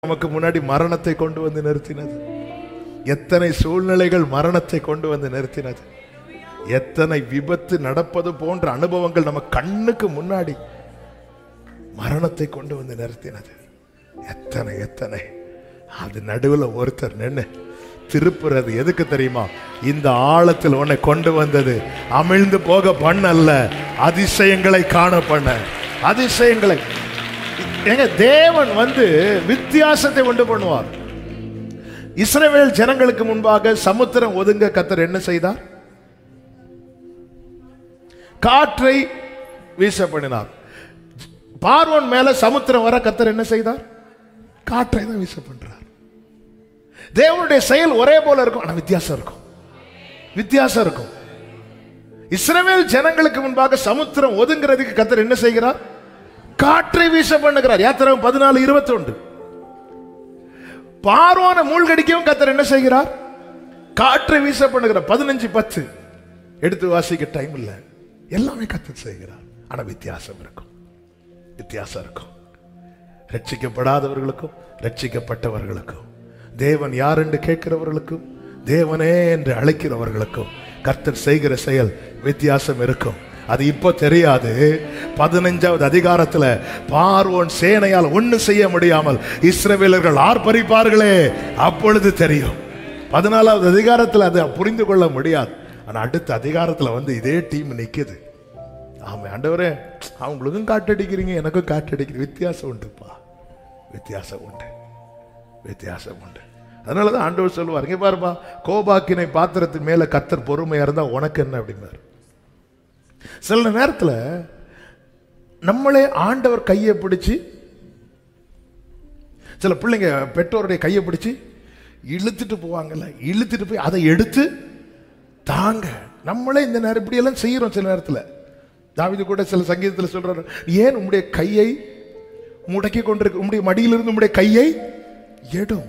நமக்கு முன்னாடி மரணத்தை கொண்டு வந்து நிறுத்தினது. எத்தனை சூழ்நிலைகள் மரணத்தை கொண்டு வந்து நிறுத்தினது. எத்தனை விபத்து நடப்பது போன்ற அனுபவங்கள் நம்ம கண்ணுக்கு முன்னாடி மரணத்தை கொண்டு வந்து நிறுத்தினது. எத்தனை எத்தனை அது நடுவில் ஒருத்தர் நின்று திருப்புறது எதுக்கு தெரியுமா? இந்த ஆழத்தில் உன்னை கொண்டு வந்தது அமிழ்ந்து போக பண்ணல்ல, அதிசயங்களை காண பண்ண. அதிசயங்களை எங்க தேவன் வந்து வித்தியாசத்தை உண்டு பண்ணுவார். இஸ்ரவேல் ஜனங்களுக்கு முன்பாக சமுத்திரம் ஒதுங்க கர்த்தர் என்ன செய்தார்? காற்றை வீச பண்ணினார். பார்வோன் மேல சமுத்திரம் வர கர்த்தர் என்ன செய்தார்? காற்றை தான் வீச பண்றார். தேவனுடைய செயல் ஒரே போல இருக்கும், ஆனா வித்தியாசம் இருக்கும். வித்தியாசம் இருக்கும். இஸ்ரவேல் ஜனங்களுக்கு முன்பாக சமுத்திரம் ஒதுங்கிறதுக்கு கர்த்தர் என்ன செய்கிறார்? காற்றை வீச பண்ணுகிறார். யாத்திராகமம் 14:21. பார்வோனை மூழ்கடிக்கவும் கர்த்தர் என்ன செய்கிறார்? காற்றை வீச பண்ணுகிறார். 15:10 எடுத்து வாசிக்க டைம் இல்லை. எல்லாமே கர்த்தர் செய்கிறார். ஆனா வித்தியாசம் இருக்கும். வித்தியாசம் இருக்கும். ரட்சிக்கப்படாதவர்களுக்கும் ரட்சிக்கப்பட்டவர்களுக்கும், தேவன் யார் என்று கேட்கிறவர்களுக்கும் தேவனே என்று அழைக்கிறவர்களுக்கும் கர்த்தர் செய்கிற செயல் வித்தியாசம் இருக்கும். அது இப்போ தெரியாது. 15வது அதிகாரத்தில் பார்வோன் சேனையால் ஒண்ணு செய்ய முடியாமல் இஸ்ரவேலர்கள் ஆர்ப்பரிப்பார்களே, அப்பொழுது தெரியும். 14வது அதிகாரத்தில் அதை புரிந்து கொள்ள முடியாது. ஆனா அடுத்த அதிகாரத்தில் வந்து இதே டீம் நிக்குது. ஆமா ஆண்டவரே, அவங்களுக்கும் காட்டடிக்கிறீங்க, எனக்கும் காட்டடிக்கிறீங்க. வித்தியாசம் உண்டுப்பா, வித்தியாசம் உண்டு, வித்தியாசம் உண்டு. அதனாலதான் ஆண்டவர் சொல்லுவார், இங்க பாருப்பா, கோபாக்கினை பாத்திரத்துக்கு மேல கர்த்தர் பொறுமையா இருந்தா உனக்கு என்ன அப்படின்னாரு. சில நேரத்தில் நம்மளே ஆண்டவர் கையை பிடிச்சி, சில பிள்ளைங்க பெற்றோருடைய கையை பிடிச்சி இழுத்துட்டு போவாங்கல்ல, இழுத்துட்டு போய் அதை எடுத்து தாங்க. நம்மளே இந்த நேரம் இப்படி எல்லாம் செய்யறோம். சில நேரத்தில் தாவீது கூட சில சங்கீதத்தில் சொல்றாரு, ஏன் உம்முடைய கையை முடக்கி கொண்டிருக்க, உம்முடைய மடியிலிருந்து உம்முடைய கையை எடும்.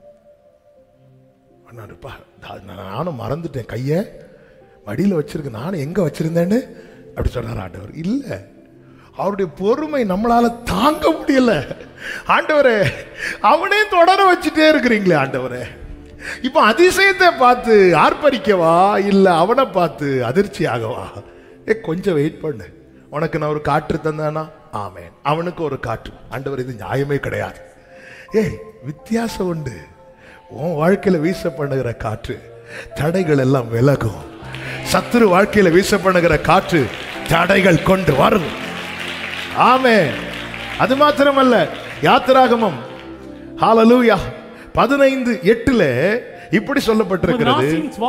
நானும் மறந்துட்டேன், கையை மடியில் வச்சிருக்க, நானும் எங்க வச்சிருந்தேன்னு அப்படி சொல்றாரு ஆண்டவர். இல்ல, அவருடைய பொறுமை நம்மளால தாங்க முடியல. ஆண்டவரே, அவனே தொடர வச்சுட்டே இருக்கிறீங்களே ஆண்டவரே, இப்ப அதிசயத்தை பார்த்து ஆர்ப்பரிக்கவா இல்ல அவனை பார்த்து அதிர்ச்சி ஆகவா? கொஞ்சம் வெயிட் பண்ணு, உனக்கு நான் ஒரு காற்று தந்தானா, ஆமேன், அவனுக்கு ஒரு காற்று. ஆண்டவர், இது நியாயமே கிடையாது. வித்தியாசம் உண்டு. உன் வாழ்க்கையில வீச பண்ணுகிற காற்று தடைகள் எல்லாம் விலகும். சத்துரு வாழ்க்கையில வீச பண்ணுகிற காற்று தடைகள் கொண்டு வரும். ஆமென். அது மாத்திரமல்ல, யாத்திராகமம் ஹalleluya 15:8 இப்படி சொல்லப்பட்டிருக்கிறது,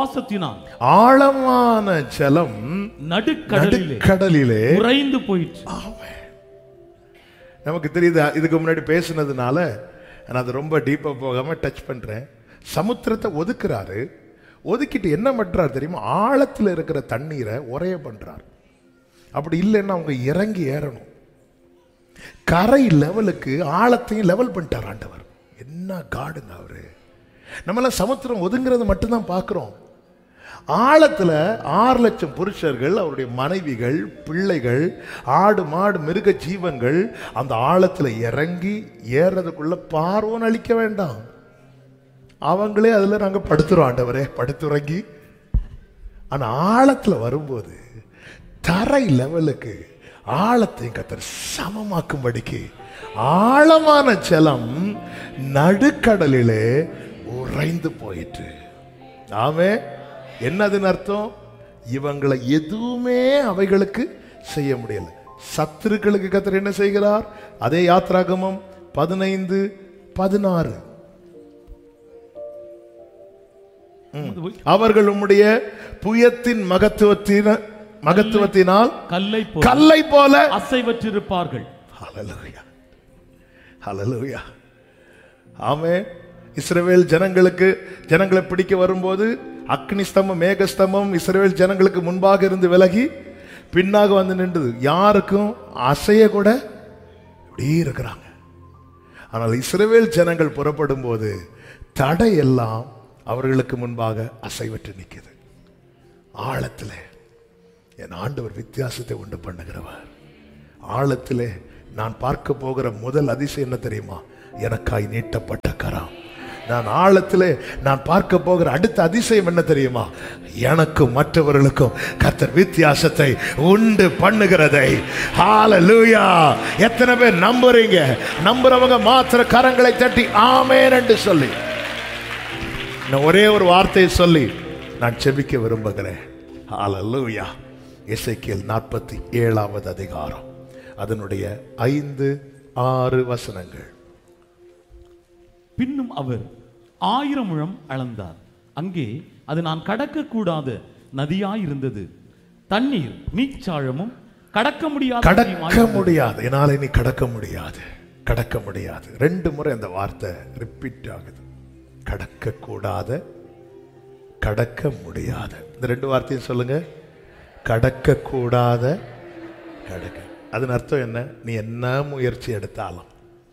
ஆழமான ஜலம் நடுக்கடலிலே உறைந்து போயிற்று. ஆமென். நமக்கு தெரியுது, இதுக்கு முன்னாடி பேசினதுனால நான் அது ரொம்ப டீப்பா போகாம டச் பண்றேன். சமுத்திரத்தை ஒதுக்குறாரு. ஒதுக்கிட்டு என்ன பண்றாரு தெரியுமா? ஆழத்தில் இருக்கிற தண்ணீரை உரைய பண்றார். அப்படி இல்லைன்னா அவங்க இறங்கி ஏறணும். கரை லெவலுக்கு ஆழத்தையும் லெவல் பண்ணிட்டார் ஆண்டவர். என்ன காடுங்க அவரு! நம்மளாம் சமுத்திரம் ஒதுங்கிறது மட்டும்தான் பார்க்கிறோம். ஆழத்துல 6 லட்சம் புருஷர்கள், அவருடைய மனைவிகள், பிள்ளைகள், ஆடு மாடு மிருக ஜீவன்கள் அந்த ஆழத்துல இறங்கி ஏறதுக்குள்ள பார்வோன் அழிக்க வேண்டாம், அவங்களே அதுல நாங்க படுத்துறோம் ஆண்டவரே, படுத்துறங்கி. ஆனா ஆழத்துல வரும்போது தரை லெவலுக்கு ஆழத்தை கர்த்தர் சமமாக்கும்படிக்கு ஆழமான ஜலம் நடுக்கடலிலே உறைந்து போயிற்று. ஆமே. என்னதுன்னு அர்த்தம்? இவங்களை எதுவுமே அவைகளுக்கு செய்ய முடியல. சத்துருக்களுக்கு கர்த்தர் என்ன செய்கிறார்? அதே யாத்திராகமம் 15:16, அவர்கள் உம்முடைய புயத்தின் மகத்துவத்தினால் கல்லை போல அசைவற்றிருப்பார்கள். ஹல்லேலூயா, ஹல்லேலூயா. ஆமென். இஸ்ரவேல் ஜனங்களை பிடிக்க வரும்போது அக்னி ஸ்தம்பம், மேகஸ்தம்பம் இஸ்ரவேல் ஜனங்களுக்கு முன்பாக இருந்து விலகி பின்னாக வந்து நின்றது. யாருக்கும் அசைய கூட இப்படி இருக்கிறாங்க. ஆனால் இஸ்ரவேல் ஜனங்கள் புறப்படும் போது தடை எல்லாம் அவர்களுக்கு முன்பாக அசைவற்று நிற்குது. ஆழத்திலே என் ஆண்டவர் வித்தியாசத்தை உண்டு பண்ணுகிறவர். ஆழத்திலே நான் பார்க்க போகிற முதல் அதிசயம் என்ன தெரியுமா? எனக்காய் நீட்டப்பட்ட கரம். நான் ஆழத்திலே நான் பார்க்க போகிற அடுத்த அதிசயம் என்ன தெரியுமா? எனக்கும் மற்றவர்களுக்கும் கர்த்தர் வித்தியாசத்தை உண்டு பண்ணுகிறதை. ஹalleluya! எத்தனை பேர் நம்புறீங்க? நம்புறவங்க மாத்திர கரங்களை தட்டி ஆமென் என்று சொல்லி நான் ஒரே ஒரு வார்த்தையை சொல்லி நான் செபிக்க விரும்புகிறேன். ஹalleluya! எசேக்கியேல் 47வது அதிகாரம் அதனுடைய 5-6 வசனங்கள். பின்னும் அவர் 1000 முழம் அளந்தார். அங்கே அது நான் கடக்க கூடாத நதியாயிருந்தது. தண்ணீர் நீச்சாழமும் கடக்க முடியாது. என்னால நீ கடக்க முடியாது. 2 முறை அந்த வார்த்தை ரிப்பீட் ஆகுது. கடக்க கூடாத, கடக்க முடியாத. இந்த 2 வார்த்தையும் சொல்லுங்க. கடக்க கூடாத, கடக்க. அதன் அர்த்தம் என்ன? நீ என்ன முயற்சி எடுத்தாலும்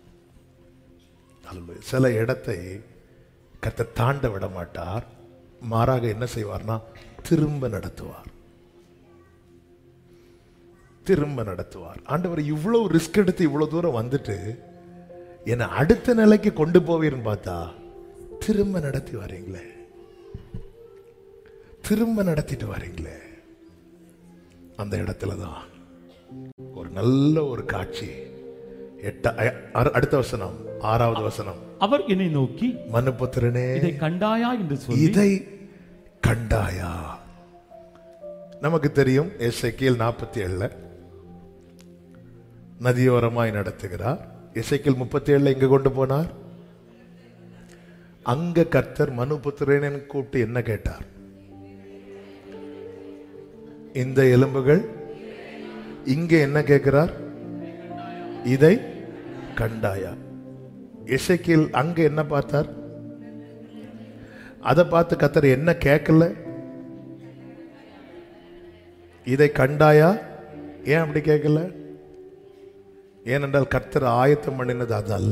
சில இடத்தை கர்த்தர் தாண்ட விட மாட்டார். மாறாக என்ன செய்வார்னா திரும்ப நடத்துவார். ஆண்டவர் இவ்வளவு ரிஸ்க் எடுத்து இவ்வளவு தூரம் வந்துட்டு என்னை அடுத்த நிலைக்கு கொண்டு போவீர்னு பார்த்தா திரும்ப நடத்திட்டு வரீங்களே. அந்த இடத்துலதான் ஒரு நல்ல ஒரு காட்சி. அடுத்த வசனம் 6வது வசனம். அவர் என்னை நோக்கி, மனுபுத்திரனே, இதை கண்டாயா என்று சொல்லி. இதை கண்டாயா? நமக்கு தெரியும் எசேக்கியேல் 47 நதியோரமாய் நடத்துகிறார். எசேக்கியேல் 37 எங்க கொண்டு போனார்? அங்க கர்த்தர் மனுபுத்திரனே கூப்பிட்டு என்ன கேட்டார்? இந்த எலும்புகள். இங்க என்ன கேட்கிறார்? இதை கண்டாயா? எசேக்கியேல் அங்க என்ன பார்த்தார்? அதை பார்த்து கர்த்தர் என்ன கேட்கல? இதை கண்டாயா? ஏன் அப்படி கேட்கல? ஏனென்றால் கர்த்தர் ஆயத்தம் பண்ணினது அது அல்ல.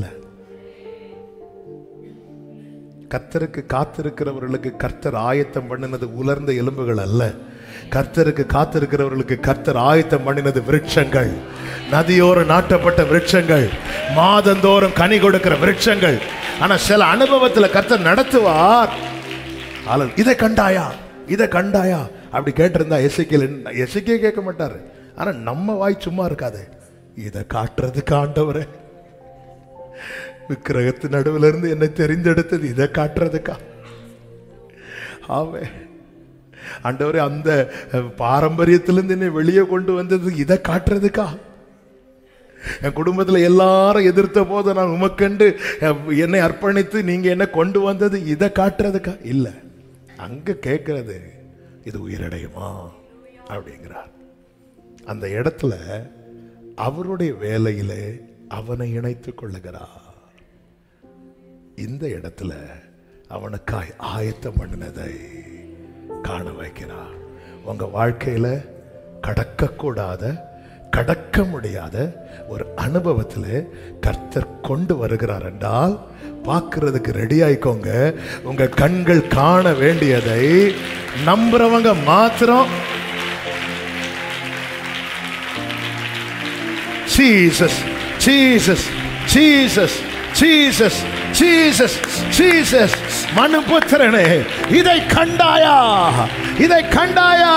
கர்த்தருக்கு காத்திருக்கிறவர்களுக்கு கர்த்தர் ஆயத்தம் பண்ணினது உலர்ந்த எலும்புகள் அல்ல. கர்த்தருக்கு காத்திருக்கிறவர்களுக்கு கர்த்தர் ஆயத்தம் பண்ணினது விருட்சங்கள், நதியோர நாட்டப்பட்ட விருட்சங்கள், மாதந்தோறும் கனி கொடுக்கிற விருட்சங்கள். ஆனா சில அனுபவத்தில் கர்த்தர் நடத்துவார். இதை கண்டாயா அப்படி கேட்டிருந்தா எசேக்கியேல் கேட்க மாட்டாரு. ஆனா நம்ம வாய் சும்மா இருக்காது. இதை காட்டுறதுக்கு ஆண்டவரே, விக்கிரகத்து நடுவில் இருந்து என்னை தெரிந்தெடுத்தது இதை காட்டுறதுக்கா? ஆவே ஆண்டவரே, அந்த பாரம்பரியத்திலிருந்து என்னை வெளியே கொண்டு வந்தது இதை காட்டுறதுக்கா? என் குடும்பத்தில் எல்லாரும் எதிர்த்த போது நான் உமக்கண்டு என்னை அர்ப்பணித்து நீங்க என்ன கொண்டு வந்தது இதை காட்டுறதுக்கா? இல்ல, அங்க கேட்கிறது இது உயிரடையுமா அப்படிங்கிறார். அந்த இடத்துல அவருடைய வேலையிலே அவனை இணைத்துக் கொள்ளுகிறார். இந்த இடத்துல அவனுக்காய் ஆயத்தம் பண்ணினதை காண வைக்கிறார். உங்க வாழ்க்கையில கடக்கக்கூடாத, கடக்க முடியாத ஒரு அனுபவத்தில் கர்த்தர் கொண்டு வருகிறார் என்றால் பார்க்கிறதுக்கு ரெடி ஆயிக்கோங்க. உங்க கண்கள் காண வேண்டியதை நம்புறவங்க மாத்திரம் Jesus Jesus Jesus Jesus Jesus Jesus மனுபுத்திரனே, இதை கண்டாயா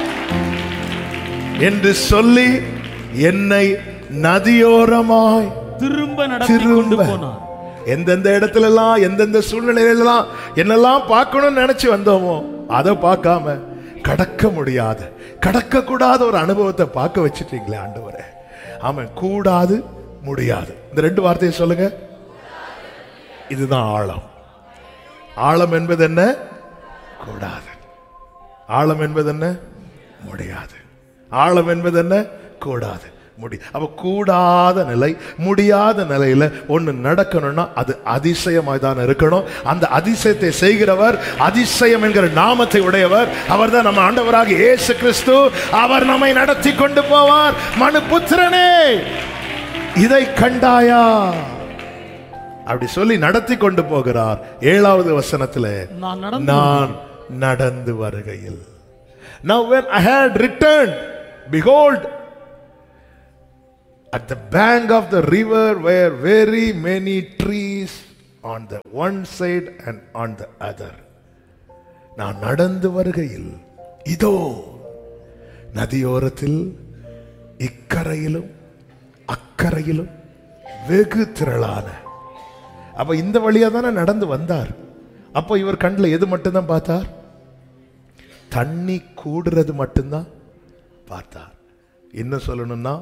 என்று சொல்லி என்னை நதியோரமாய் திரும்ப எந்தெந்த இடத்துல எல்லாம் எந்தெந்த சூழ்நிலையிலாம் என்னெல்லாம் பார்க்கணும்னு நினைச்சு வந்தோமோ அதை பார்க்காம கடக்க முடியாத, கடக்க கூடாத ஒரு அனுபவத்தை பார்க்க வச்சிட்டீங்களே ஆண்டவரே. ஆமா, கூடாது முடியாது. இந்த 2 வார்த்தையை சொல்லுங்க. இதுதான் ஆழம். ஆழம் என்பது என்ன? கூடாது. ஆழம் என்பது என்ன? முடியாது. ஆழம் என்பது என்ன? கூடாது. அப்ப கூடாத நிலை, முடியாத நிலையில ஒண்ணு நடக்கணும்னா அது அதிசயமாய் தான் இருக்கணும். அந்த அதிசயத்தை செய்கிறவர், அதிசயம் என்கிற நாமத்தை உடையவர், அவர் தான் நம்ம ஆண்டவராகிய இயேசு கிறிஸ்து. அவர் நம்மை நடத்தி கொண்டு போவார். மனுபுத்திரனே, இதை கண்டாயா அப்படி சொல்லி நடத்தி கொண்டு போகிறார். 7வது வசனத்துல நான் நடந்து வருகையில், now when I had returned, behold, At the bank of the river were very many trees on the one side and on the other. நான் நடந்து வருகையில் இதோ நதியோரத்தில் இக்கரையிலும் அக்கரையிலும் வெகு திரளான. அப்ப இந்த வழியா தானே நடந்து வந்தார். அப்போ இவர் கண்ணில் எது மட்டும்தான் பார்த்தார்? தண்ணி கூடுறது மட்டும்தான் பார்த்தார். என்ன சொல்லணும்னா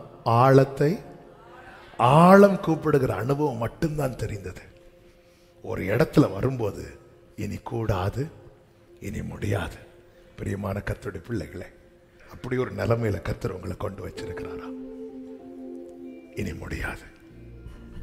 ஆழம் கூப்பிடுகிற அனுபவம் மட்டும்தான் தெரிந்தது. ஒரு இடத்துல வரும்போது இனி கூடாது, இனி முடியாது. பிரியமான கர்த்தருடைய பிள்ளைகளே, அப்படி ஒரு நிலைமையில கர்த்தர் உங்களை கொண்டு வச்சிருக்கிறாரா? இனி முடியாது.